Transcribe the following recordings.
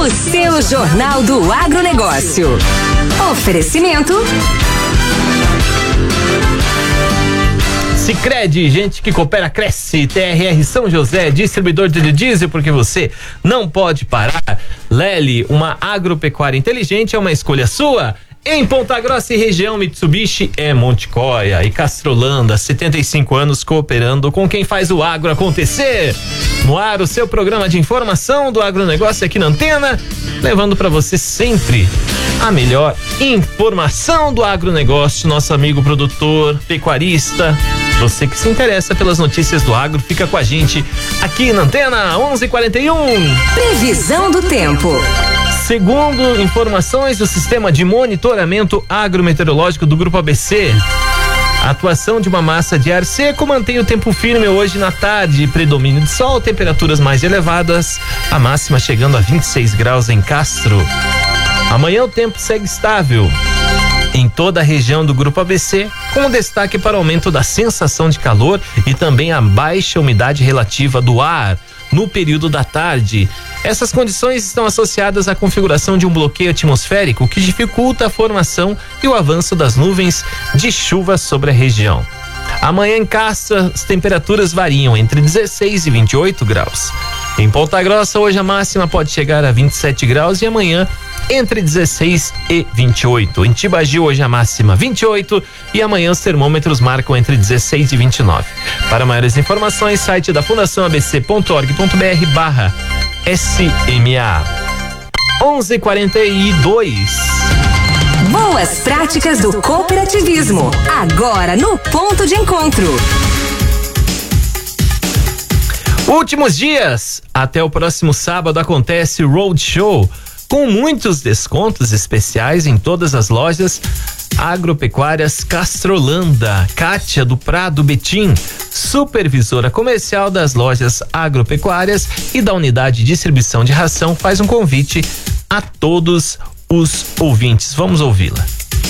O seu Jornal do Agronegócio. Oferecimento Sicredi, gente que coopera, cresce. TRR São José, distribuidor de diesel, porque você não pode parar. Lely, uma agropecuária inteligente, é uma escolha sua. Em Ponta Grossa e região, Mitsubishi é Monticoia e Castrolanda, 75 anos cooperando com quem faz o agro acontecer. No ar, o seu programa de informação do agronegócio aqui na Antena, levando para você sempre a melhor informação do agronegócio. Nosso amigo produtor, pecuarista, você que se interessa pelas notícias do agro, fica com a gente aqui na Antena 11:41. Previsão do tempo. Segundo informações do Sistema de Monitoramento Agrometeorológico do Grupo ABC, a atuação de uma massa de ar seco mantém o tempo firme hoje na tarde, predomínio de sol, temperaturas mais elevadas, a máxima chegando a 26 graus em Castro. Amanhã o tempo segue estável em toda a região do Grupo ABC, com destaque para o aumento da sensação de calor e também a baixa umidade relativa do ar no período da tarde. Essas condições estão associadas à configuração de um bloqueio atmosférico que dificulta a formação e o avanço das nuvens de chuva sobre a região. Amanhã em Castro, as temperaturas variam entre 16 e 28 graus. Em Ponta Grossa, hoje a máxima pode chegar a 27 graus e amanhã entre 16 e 28. Em Tibagi, hoje a máxima 28 e amanhã os termômetros marcam entre 16 e 29. Para maiores informações, site da Fundação abc.org.br/SMA. 11:42. Boas práticas do cooperativismo. Agora no Ponto de Encontro. Últimos dias, até o próximo sábado acontece o Roadshow, com muitos descontos especiais em todas as lojas agropecuárias Castrolanda. Kátia do Prado Betim, supervisora comercial das lojas agropecuárias e da unidade de distribuição de ração, faz um convite a todos os ouvintes. Vamos ouvi-la.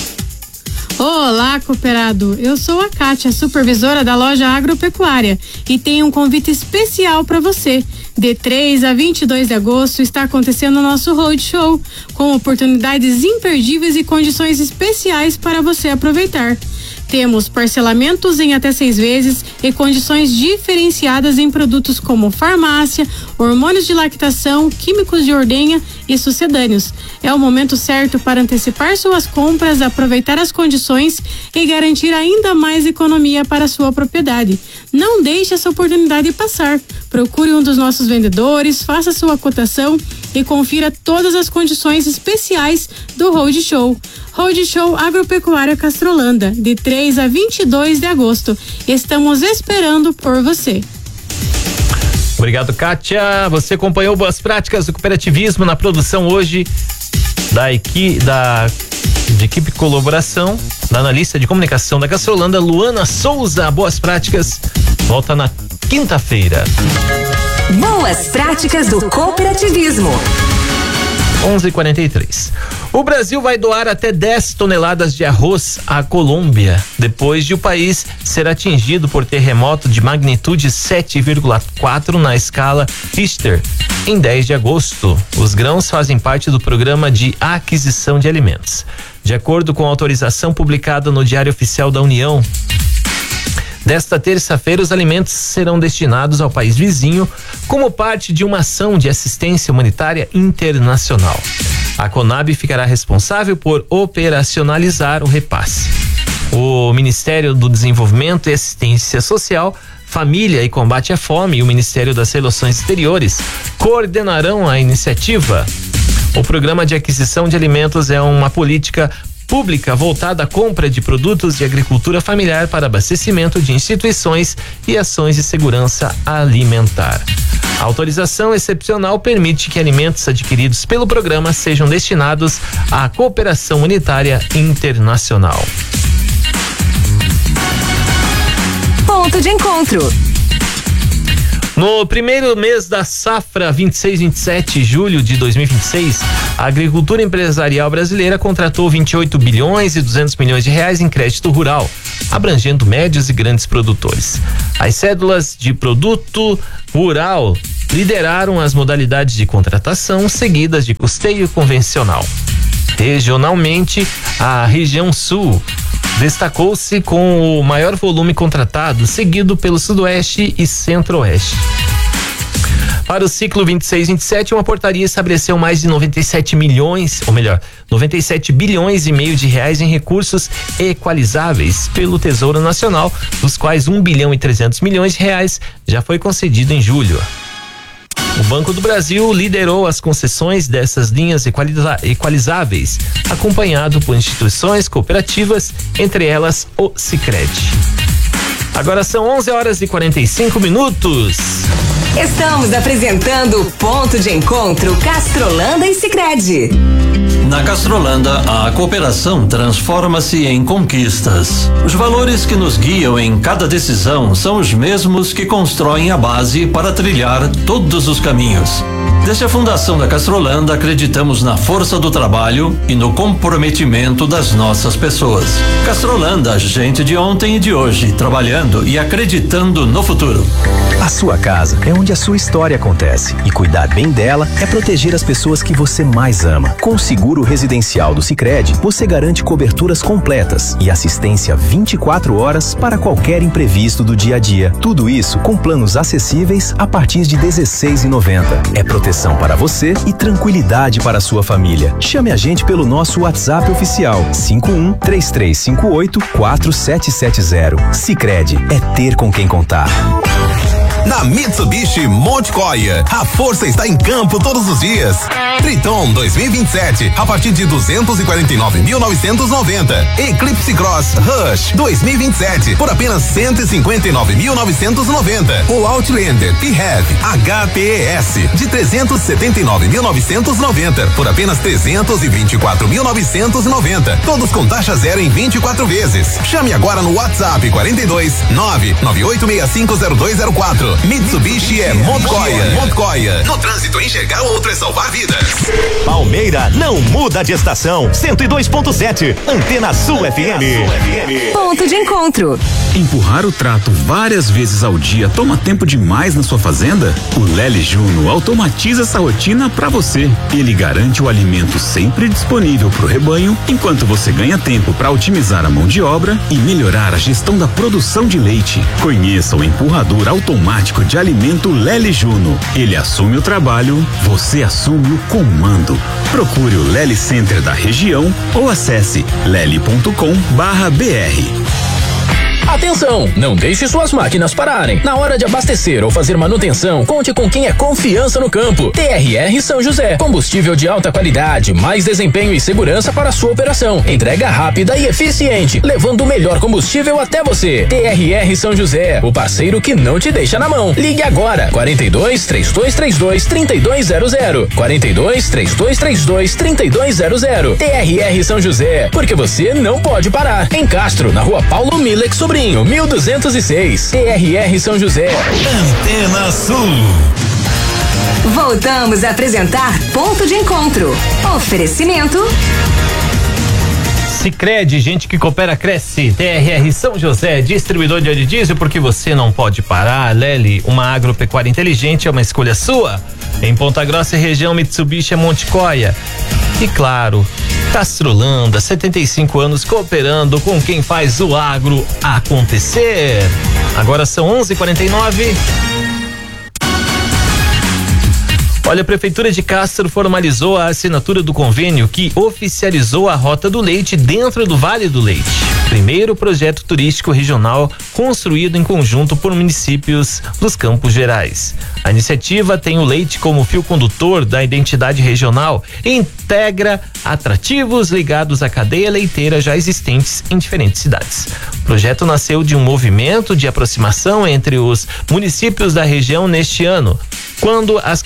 Olá, cooperado. Eu sou a Kátia, supervisora da loja agropecuária, e tenho um convite especial para você. De 3 a 22 de agosto está acontecendo o nosso Roadshow, com oportunidades imperdíveis e condições especiais para você aproveitar. Temos parcelamentos em até 6 vezes e condições diferenciadas em produtos como farmácia, hormônios de lactação, químicos de ordenha e sucedâneos. É o momento certo para antecipar suas compras, aproveitar as condições e garantir ainda mais economia para a sua propriedade. Não deixe essa oportunidade passar. Procure um dos nossos vendedores, faça sua cotação e confira todas as condições especiais do Roadshow. Roadshow Agropecuária Castrolanda, de 3 a 22 de agosto. Estamos esperando por você. Obrigado, Kátia. Você acompanhou Boas Práticas do Cooperativismo na produção hoje de equipe colaboração da analista de comunicação da Castrolanda, Luana Souza. Boas Práticas volta na quinta-feira. Boas Práticas do Cooperativismo. 11:43. O Brasil vai doar até 10 toneladas de arroz à Colômbia, depois de o país ser atingido por terremoto de magnitude 7,4 na escala Richter, em 10 de agosto. Os grãos fazem parte do programa de aquisição de alimentos. De acordo com a autorização publicada no Diário Oficial da União, desta terça-feira, os alimentos serão destinados ao país vizinho como parte de uma ação de assistência humanitária internacional. A Conab ficará responsável por operacionalizar o repasse. O Ministério do Desenvolvimento e Assistência Social, Família e Combate à Fome e o Ministério das Relações Exteriores coordenarão a iniciativa. O Programa de Aquisição de Alimentos é uma política pública voltada à compra de produtos de agricultura familiar para abastecimento de instituições e ações de segurança alimentar. A autorização excepcional permite que alimentos adquiridos pelo programa sejam destinados à cooperação humanitária internacional. Ponto de Encontro. No primeiro mês da safra 26/27, julho de 2026, a agricultura empresarial brasileira contratou 28 bilhões e 200 milhões de reais em crédito rural, abrangendo médios e grandes produtores. As cédulas de produto rural lideraram as modalidades de contratação seguidas de custeio convencional. Regionalmente, a região sul destacou-se com o maior volume contratado, seguido pelo Sudoeste e Centro-Oeste. Para o ciclo 26-27, uma portaria estabeleceu mais de 97 bilhões e meio de reais em recursos equalizáveis pelo Tesouro Nacional, dos quais 1 bilhão e 300 milhões de reais já foi concedido em julho. O Banco do Brasil liderou as concessões dessas linhas equalizáveis, acompanhado por instituições cooperativas, entre elas o Sicredi. Agora são 11h45. Estamos apresentando Ponto de Encontro Castrolanda e Sicredi. Na Castrolanda, a cooperação transforma-se em conquistas. Os valores que nos guiam em cada decisão são os mesmos que constroem a base para trilhar todos os caminhos. Desde a fundação da Castrolanda, acreditamos na força do trabalho e no comprometimento das nossas pessoas. Castrolanda, gente de ontem e de hoje, trabalhando e acreditando no futuro. A sua casa é onde a sua história acontece, e cuidar bem dela é proteger as pessoas que você mais ama. Com o seguro residencial do Sicredi, você garante coberturas completas e assistência 24 horas para qualquer imprevisto do dia a dia. Tudo isso com planos acessíveis a partir de R$16,90. É proteção para você e tranquilidade para a sua família. Chame a gente pelo nosso WhatsApp oficial 51-3358-4770. Sicredi é ter com quem contar. Na Mitsubishi Monte Coia, a força está em campo todos os dias. Triton 2027 a partir de 249.990. Eclipse Cross Rush 2027 por apenas 159.990. O Outlander PHEV HPES de 379.990 por apenas 324.990. Todos com taxa zero em 24 vezes. Chame agora no WhatsApp 42 998650204. Mitsubishi é Montoya. No trânsito, enxergar o outro é salvar vidas. Palmeira não muda de estação. 102.7, Antena Sul FM. Ponto de Encontro. Empurrar o trato várias vezes ao dia toma tempo demais na sua fazenda? O Lely Juno automatiza essa rotina para você. Ele garante o alimento sempre disponível para o rebanho, enquanto você ganha tempo para otimizar a mão de obra e melhorar a gestão da produção de leite. Conheça o empurrador automático de alimento Lely Juno. Ele assume o trabalho, você assume o comando. Procure o Lely Center da região ou acesse lely.com/br. Atenção! Não deixe suas máquinas pararem. Na hora de abastecer ou fazer manutenção, conte com quem é confiança no campo. TRR São José. Combustível de alta qualidade, mais desempenho e segurança para a sua operação. Entrega rápida e eficiente, levando o melhor combustível até você. TRR São José, o parceiro que não te deixa na mão. Ligue agora. 42-3232-3200. 42-3232-3200. TRR São José, porque você não pode parar. Em Castro, na rua Paulo Milex Sobrinho, 1206. TRR São José. Antena Sul. Voltamos a apresentar Ponto de Encontro. Oferecimento Sicredi, gente que coopera cresce. TRR São José, distribuidor de óleo diesel, porque você não pode parar. Lely, uma agropecuária inteligente, é uma escolha sua. Em Ponta Grossa e região, Mitsubishi é Monte Coia. E claro, Castrolanda, 75 anos cooperando com quem faz o agro acontecer. Agora são 11h49. Olha, a Prefeitura de Castro formalizou a assinatura do convênio que oficializou a Rota do Leite dentro do Vale do Leite. Primeiro projeto turístico regional construído em conjunto por municípios dos Campos Gerais. A iniciativa tem o leite como fio condutor da identidade regional e integra atrativos ligados à cadeia leiteira já existentes em diferentes cidades. O projeto nasceu de um movimento de aproximação entre os municípios da região neste ano, quando as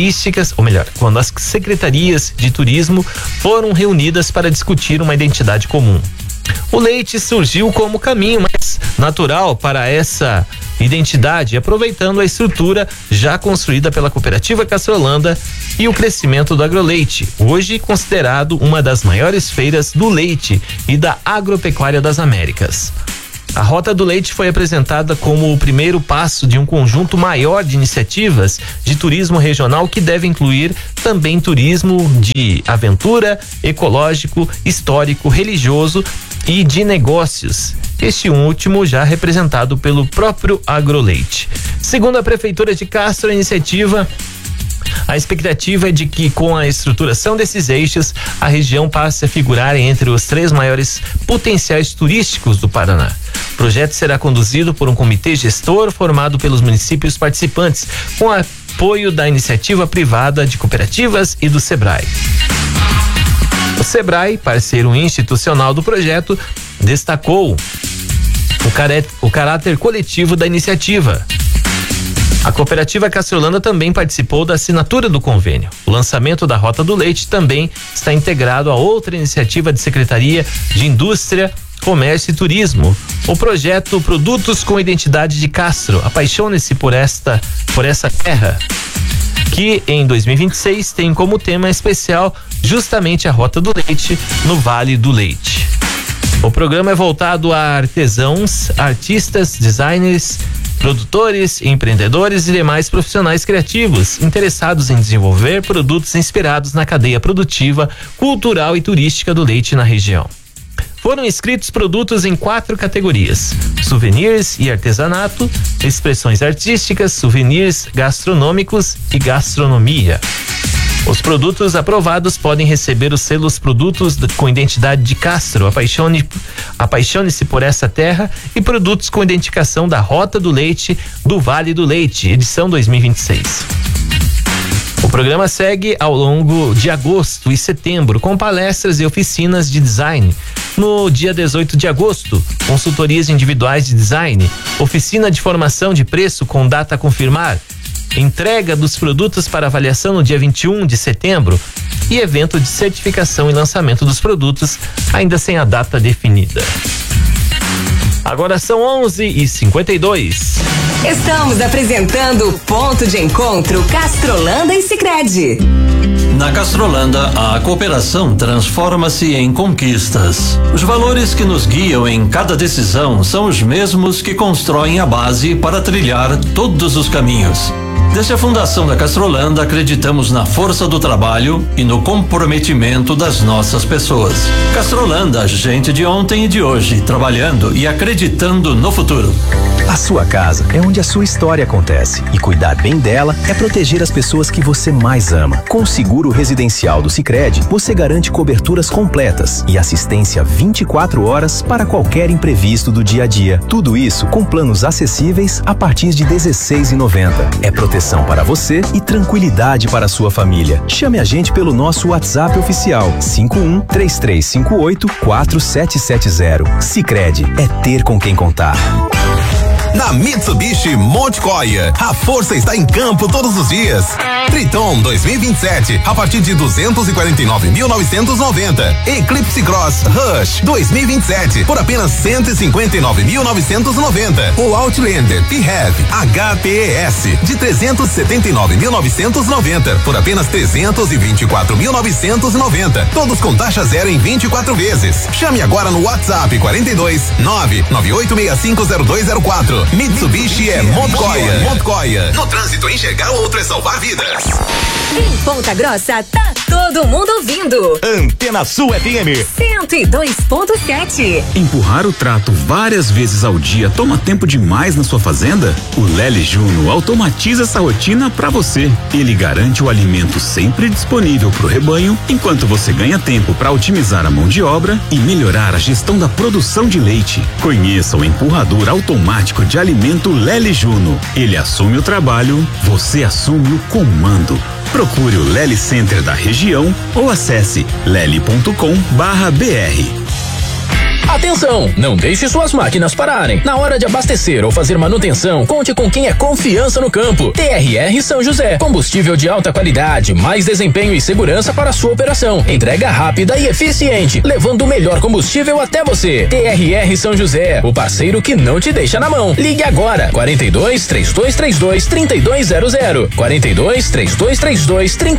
secretarias de turismo foram reunidas para discutir uma identidade comum. O leite surgiu como caminho mais natural para essa identidade, aproveitando a estrutura já construída pela cooperativa Castrolanda e o crescimento do agroleite, hoje considerado uma das maiores feiras do leite e da agropecuária das Américas. A Rota do Leite foi apresentada como o primeiro passo de um conjunto maior de iniciativas de turismo regional que deve incluir também turismo de aventura, ecológico, histórico, religioso e de negócios. Este último já representado pelo próprio Agroleite. Segundo a Prefeitura de Castro, a expectativa é de que, com a estruturação desses eixos, a região passe a figurar entre os 3 maiores potenciais turísticos do Paraná. O projeto será conduzido por um comitê gestor formado pelos municípios participantes, com apoio da iniciativa privada de cooperativas e do Sebrae. O Sebrae, parceiro institucional do projeto, destacou o caráter coletivo da iniciativa. A cooperativa Castrolanda também participou da assinatura do convênio. O lançamento da Rota do Leite também está integrado a outra iniciativa de Secretaria de Indústria, Comércio e Turismo. O projeto Produtos com Identidade de Castro, apaixone-se por essa terra, que em 2026 tem como tema especial justamente a Rota do Leite no Vale do Leite. O programa é voltado a artesãos, artistas, designers, produtores, empreendedores e demais profissionais criativos interessados em desenvolver produtos inspirados na cadeia produtiva, cultural e turística do leite na região. Foram inscritos produtos em 4 categorias: souvenirs e artesanato, expressões artísticas, souvenirs gastronômicos e gastronomia. Os produtos aprovados podem receber os selos Produtos com Identidade de Castro, apaixone-se por essa terra, e produtos com identificação da Rota do Leite do Vale do Leite, edição 2026. O programa segue ao longo de agosto e setembro, com palestras e oficinas de design. No dia 18 de agosto, consultorias individuais de design, oficina de formação de preço com data a confirmar, entrega dos produtos para avaliação no dia 21 de setembro e evento de certificação e lançamento dos produtos, ainda sem a data definida. Agora são 11h52. Estamos apresentando Ponto de Encontro Castrolanda e Sicredi. Na Castrolanda, a cooperação transforma-se em conquistas. Os valores que nos guiam em cada decisão são os mesmos que constroem a base para trilhar todos os caminhos. Desde a fundação da Castrolanda, acreditamos na força do trabalho e no comprometimento das nossas pessoas. Castrolanda, gente de ontem e de hoje, trabalhando e acreditando no futuro. A sua casa é onde a sua história acontece, e cuidar bem dela é proteger as pessoas que você mais ama. Com o seguro residencial do Sicredi, você garante coberturas completas e assistência 24 horas para qualquer imprevisto do dia a dia. Tudo isso com planos acessíveis a partir de R$16,90. É proteção para você e tranquilidade para a sua família. Chame a gente pelo nosso WhatsApp oficial 51-3358-4770. Sicredi é ter com quem contar. Na Mitsubishi Monte Coia, a força está em campo todos os dias. Triton 2027 a partir de 249.990. Eclipse Cross Rush 2027 por apenas 159.990. O Outlander PHEV HPES de 379.990 por apenas 324.990. Todos com taxa zero em 24 vezes. Chame agora no WhatsApp 42-998650204. Mitsubishi é Montoya. No trânsito, enxergar o outro é salvar vidas. Em Ponta Grossa, tá todo mundo ouvindo. Antena Sul FM 102.7. Empurrar o trato várias vezes ao dia toma tempo demais na sua fazenda? O Lely Juno automatiza essa rotina pra você. Ele garante o alimento sempre disponível pro rebanho, enquanto você ganha tempo para otimizar a mão de obra e melhorar a gestão da produção de leite. Conheça o empurrador automático de alimento Lely Juno. Ele assume o trabalho, você assume o comando. Procure o Lely Center da região ou acesse lely.com/br. Atenção! Não deixe suas máquinas pararem. Na hora de abastecer ou fazer manutenção, conte com quem é confiança no campo. TRR São José. Combustível de alta qualidade, mais desempenho e segurança para a sua operação. Entrega rápida e eficiente, levando o melhor combustível até você. TRR São José, o parceiro que não te deixa na mão. Ligue agora, 42-3232-3200.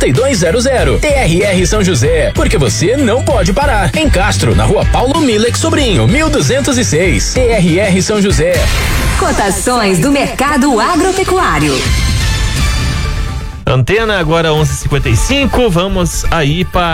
42-3232-3200. TRR São José, porque você não pode parar. Em Castro, na rua Paulo Milex, sobre Sobrinho, 1206. TRR São José. Cotações do mercado agropecuário. Antena agora 11:55. Vamos aí para